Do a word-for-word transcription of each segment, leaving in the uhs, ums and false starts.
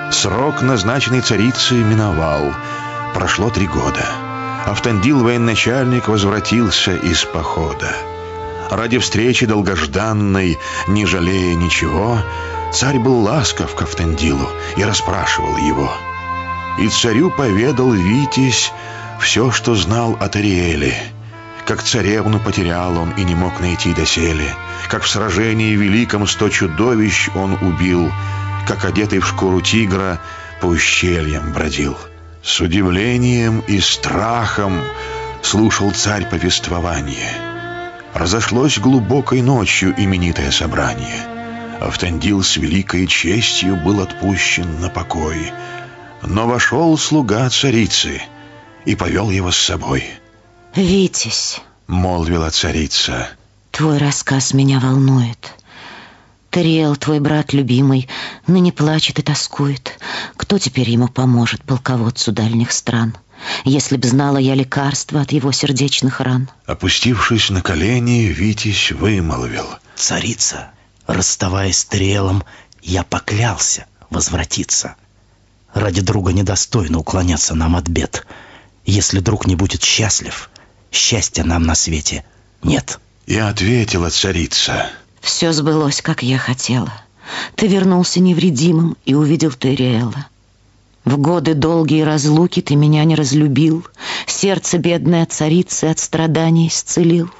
Срок, назначенный царицей, миновал. Прошло три года. Автандил, военачальник, возвратился из похода. Ради встречи долгожданной, не жалея ничего, царь был ласков к Автандилу и расспрашивал его. И царю поведал Витязь все, что знал о Тариэле. Как царевну потерял он и не мог найти доселе, как в сражении великом сто чудовищ он убил, как одетый в шкуру тигра по ущельям бродил. С удивлением и страхом слушал царь повествование. Разошлось глубокой ночью именитое собрание. Автандил с великой честью был отпущен на покой. Но вошел слуга царицы и повел его с собой. «Витязь», — молвила царица, — «твой рассказ меня волнует. Тариэл, твой брат любимый, ныне плачет и тоскует. Кто теперь ему поможет, полководцу дальних стран? Если б знала я лекарство от его сердечных ран». Опустившись на колени, Витязь вымолвил: «Царица, расставаясь с Тариэлом, я поклялся возвратиться. Ради друга недостойно уклоняться нам от бед. Если друг не будет счастлив, счастья нам на свете нет». И ответила царица: «Все сбылось, как я хотела. Ты вернулся невредимым и увидел Тариэла. В годы долгие разлуки ты меня не разлюбил, сердце бедной царицы от страданий исцелил.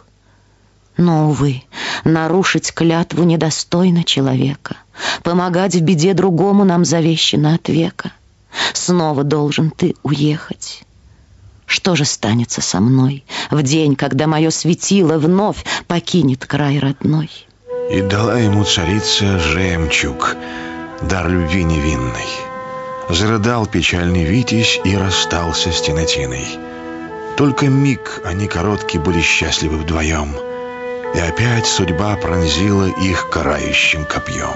Но, увы, нарушить клятву недостойно человека. Помогать в беде другому нам завещено от века. Снова должен ты уехать. Что же станется со мной в день, когда мое светило вновь покинет край родной?» И дала ему царица жемчуг, дар любви невинной. Зарыдал печальный Витязь и расстался с Тинатиной. Только миг они короткий были счастливы вдвоем, и опять судьба пронзила их карающим копьем.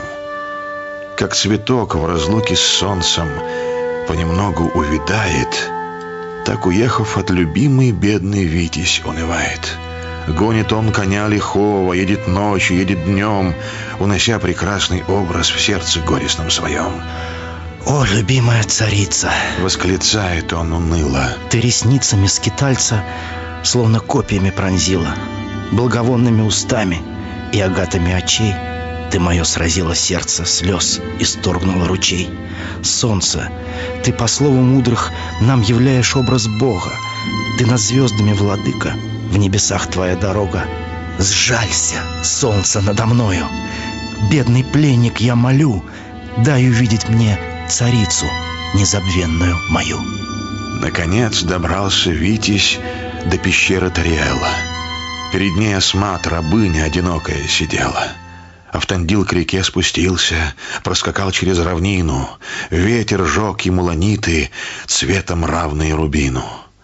Как цветок в разлуке с солнцем понемногу увядает, так, уехав от любимой, бедный Витязь унывает. Гонит он коня лихого, едет ночью, едет днем, унося прекрасный образ в сердце горестном своем. «О, любимая царица!» — восклицает он уныло. «Ты ресницами скитальца словно копьями пронзила, благовонными устами и агатами очей ты мое сразила сердце слез, исторгнула ручей. Солнце, ты по слову мудрых нам являешь образ Бога, ты над звездами владыка, в небесах твоя дорога. Сжалься, солнце, надо мною, бедный пленник, я молю, дай увидеть мне царицу незабвенную мою». Наконец добрался Витязь до пещеры Тариэла. Перед ней Асмат, рабыня одинокая, сидела. Автандил к реке спустился, проскакал через равнину. Ветер жег ему ланиты, цветом равные рубину.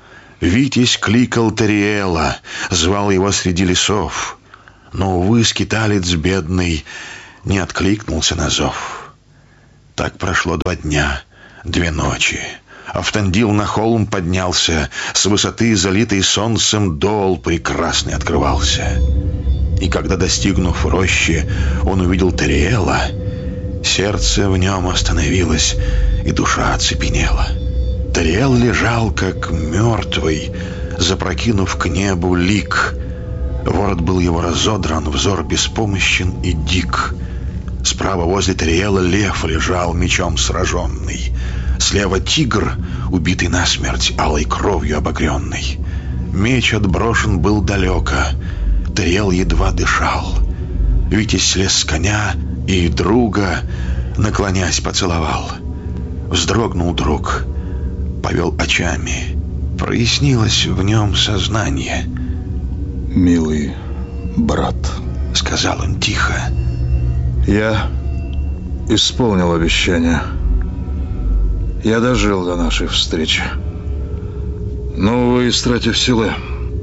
Витязь кликал Тариэла, звал его среди лесов. Но, увы, скиталец бедный не откликнулся на зов. Так прошло два дня, две ночи. Автандил на холм поднялся, с высоты, залитой солнцем, дол прекрасный открывался. И когда, достигнув рощи, он увидел Тариэла, сердце в нем остановилось, и душа оцепенела. Тариэл лежал, как мертвый, запрокинув к небу лик. Ворот был его разодран, взор беспомощен и дик. Справа возле Тариэла лев лежал, мечом сраженный. Слева тигр, убитый насмерть, алой кровью обогренный. Меч отброшен был далеко, Тариэл едва дышал. Витязь слез с коня и друга, наклонясь, поцеловал. Вздрогнул друг, повел очами, прояснилось в нем сознание. «Милый брат», — сказал он тихо, — «я исполнил обещание. Я дожил до нашей встречи. Но, увы, истратив силы,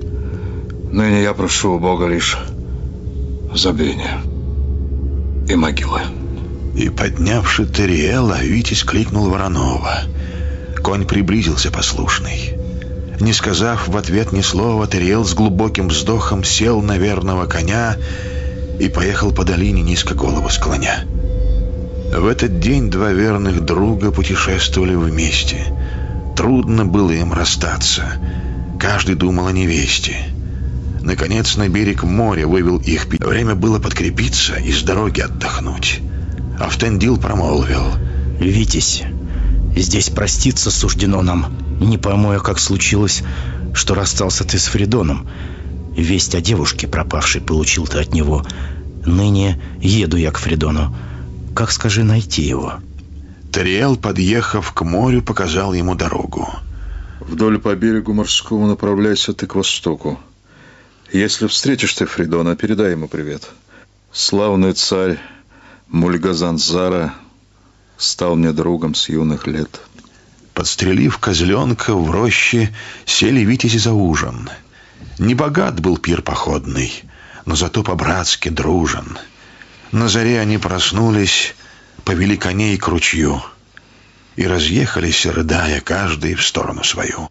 ныне я прошу у Бога лишь забвения и могилы». И, поднявши Тариэла, Витязь кликнул Воронова. Конь приблизился послушный. Не сказав в ответ ни слова, Тариэл с глубоким вздохом сел на верного коня и поехал по долине, низко голову склоня. В этот день два верных друга путешествовали вместе. Трудно было им расстаться. Каждый думал о невесте. Наконец на берег моря вывел их. Время было подкрепиться и с дороги отдохнуть. Автандил промолвил: «Витязь, здесь проститься суждено нам. Не пойму я, как случилось, что расстался ты с Фридоном. Весть о девушке пропавшей получил ты от него. Ныне еду я к Фридону. Как, скажи, найти его?» Ториэл, подъехав к морю, показал ему дорогу. «Вдоль по берегу морскому направляйся ты к востоку. Если встретишь ты Фридона, передай ему привет. Славный царь Мульгазан-Зара стал мне другом с юных лет». Подстрелив козленка в роще, сели витязи за ужин. Не богат был пир походный, но зато по-братски дружен. На заре они проснулись, повели коней к ручью и разъехались, рыдая, каждый в сторону свою.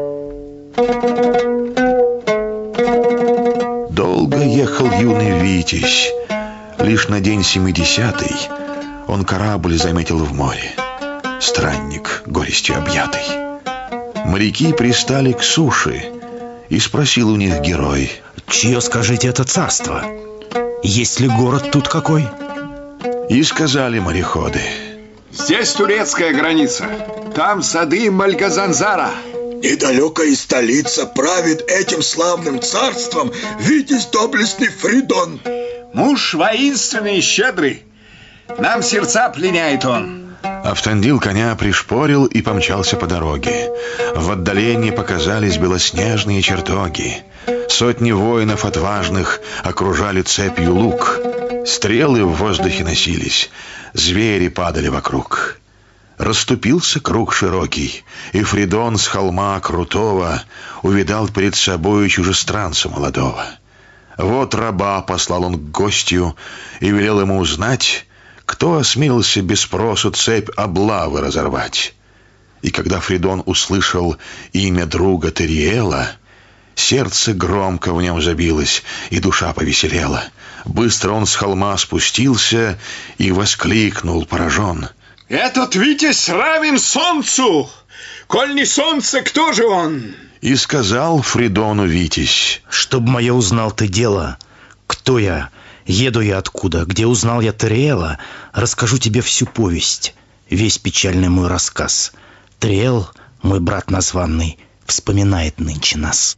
Долго ехал юный витязь. Лишь на день семидесятый он корабль заметил в море. Странник, горестью объятый. Моряки пристали к суше, и спросил у них герой: «Чье, скажите, это царство? Есть ли город тут какой?» И сказали мореходы: «Здесь турецкая граница. Там сады Мальгазан-Зара. Недалекая столица, правит этим славным царством витязь доблестный Фридон. Муж воинственный и щедрый. Нам сердца пленяет он». Автандил коня пришпорил и помчался по дороге. В отдалении показались белоснежные чертоги. Сотни воинов отважных окружали цепью лук. Стрелы в воздухе носились, звери падали вокруг. Расступился круг широкий, и Фридон с холма крутого увидал перед собою чужестранца молодого. Вот раба послал он к гостю и велел ему узнать, кто осмелился без спросу цепь облавы разорвать. И когда Фридон услышал имя друга Ториэла, сердце громко в нем забилось, и душа повеселела. Быстро он с холма спустился и воскликнул поражен: «Этот витязь равен солнцу! Коль не солнце, кто же он?» И сказал Фридону витязь: «Чтоб мое узнал ты дело, кто я, еду я откуда, где узнал я Ториэла, расскажу тебе всю повесть, весь печальный мой рассказ. Ториэл, мой брат названный, вспоминает нынче нас».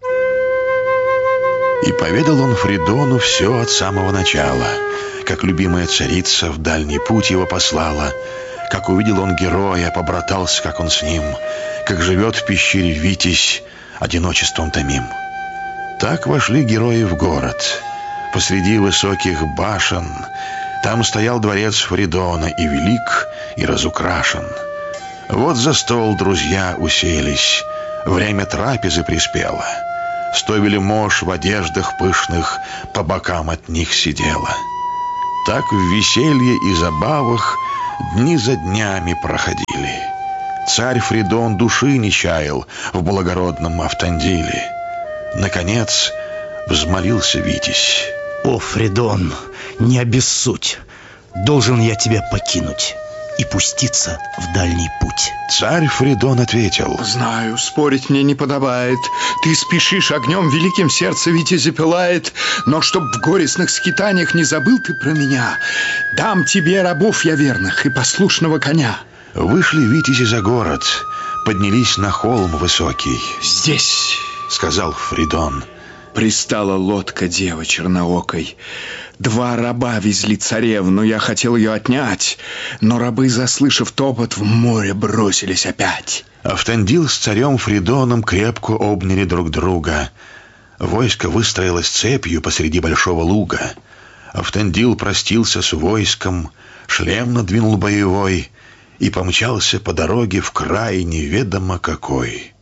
И поведал он Фридону все от самого начала, как любимая царица в дальний путь его послала, как увидел он героя, побратался, как он с ним, как живет в пещере витязь, одиночеством томим. Так вошли герои в город. Посреди высоких башен там стоял дворец Фридона, и велик, и разукрашен. Вот за стол друзья уселись, время трапезы приспело. Сто вельмож в одеждах пышных по бокам от них сидела. Так в веселье и забавах дни за днями проходили. Царь Фридон души не чаял в благородном Автандиле. Наконец взмолился витязь: «О, Фридон, не обессудь, должен я тебя покинуть и пуститься в дальний путь». Царь Фридон ответил: «Знаю, спорить мне не подобает. Ты спешишь, огнем великим сердце витязя пылает. Но чтоб в горестных скитаниях не забыл ты про меня, дам тебе рабов я верных и послушного коня». Вышли витязи за город, поднялись на холм высокий. «Здесь, — сказал Фридон, — пристала лодка девы черноокой. Два раба везли царевну, я хотел ее отнять, но рабы, заслышав топот, в море бросились опять». Автандил с царем Фридоном крепко обняли друг друга. Войско выстроилось цепью посреди большого луга. Автандил простился с войском, шлем надвинул боевой и помчался по дороге в край неведомо какой.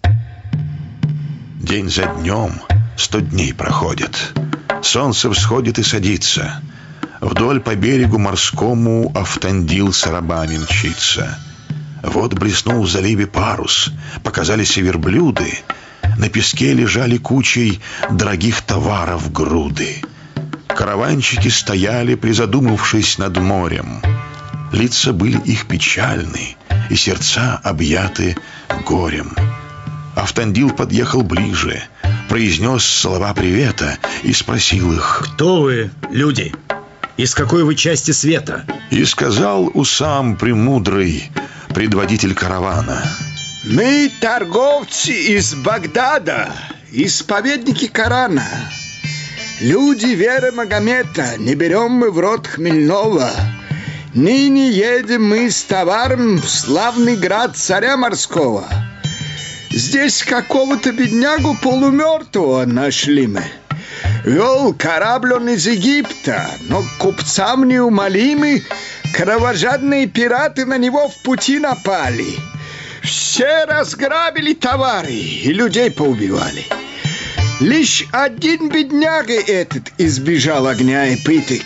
День за днем сто дней проходят. Солнце всходит и садится. Вдоль по берегу морскому Автандил с рабами мчится. Вот блеснул в заливе парус, показались и верблюды. На песке лежали кучей дорогих товаров груды. Караванщики стояли, призадумавшись над морем. Лица были их печальны, и сердца объяты горем. Автандил подъехал ближе, произнес слова привета и спросил их: «Кто вы, люди? Из какой вы части света?» И сказал Усам премудрый, предводитель каравана: «Мы торговцы из Багдада, исповедники Корана. Люди веры Магомета, не берем мы в рот хмельного. Ныне едем мы с товаром в славный град царя морского. Здесь какого-то беднягу полумертвого нашли мы. Вел корабль он из Египта, но купцам неумолимы кровожадные пираты на него в пути напали. Все разграбили товары и людей поубивали. Лишь один бедняга этот избежал огня и пыток.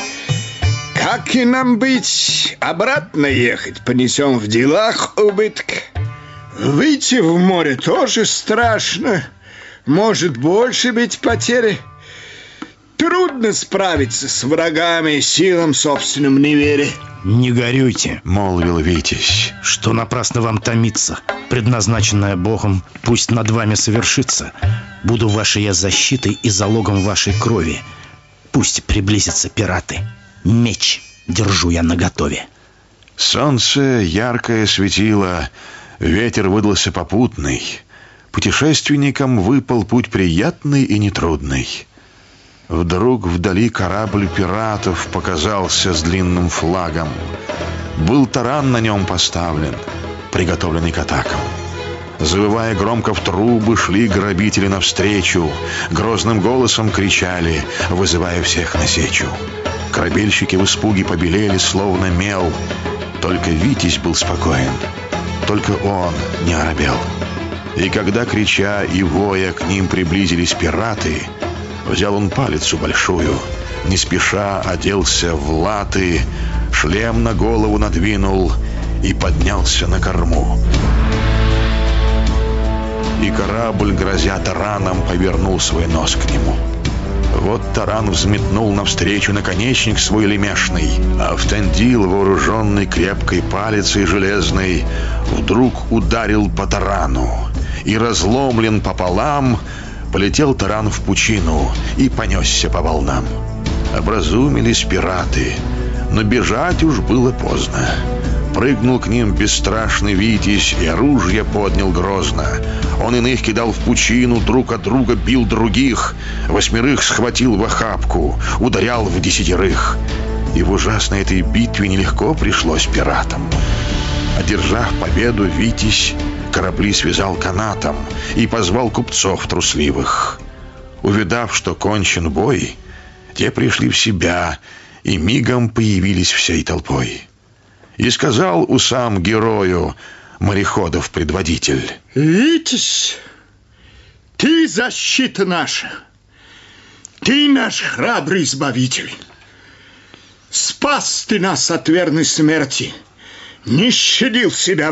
Как и нам быть? Обратно ехать понесем в делах убыток. Выйти в море тоже страшно. Может больше быть потери. Трудно справиться с врагами силам собственным не веря». «Не горюйте», — молвил Витязь, — «что напрасно вам томиться. Предназначенное Богом пусть над вами совершится. Буду вашей я защитой и залогом вашей крови. Пусть приблизятся пираты. Меч держу я наготове». Солнце яркое светило, ветер выдался попутный. Путешественникам выпал путь приятный и нетрудный. Вдруг вдали корабль пиратов показался с длинным флагом. Был таран на нем поставлен, приготовленный к атакам. Завывая громко в трубы, шли грабители навстречу, грозным голосом кричали, вызывая всех на сечу. Корабельщики в испуге побелели, словно мел. Только Витязь был спокоен, только он не оробел. И когда, крича и воя, к ним приблизились пираты, взял он палицу большую, не спеша оделся в латы, шлем на голову надвинул и поднялся на корму. И корабль, грозя тараном, повернул свой нос к нему. Вот таран взметнул навстречу наконечник свой лемешный, а Автандил, вооруженный крепкой палицей железной, вдруг ударил по тарану, и разломлен пополам полетел таран в пучину и понесся по волнам. Образумились пираты, но бежать уж было поздно. Прыгнул к ним бесстрашный Витязь и оружие поднял грозно. Он иных кидал в пучину, друг от друга бил других, восьмерых схватил в охапку, ударял в десятерых. И в ужасной этой битве нелегко пришлось пиратам. Одержав победу, Витязь корабли связал канатом и позвал купцов трусливых. Увидав, что кончен бой, те пришли в себя и мигом появились всей толпой. И сказал Усам герою, мореходов предводитель: «Витязь, ты защита наша, ты наш храбрый избавитель. Спас ты нас от верной смерти, не щадил себя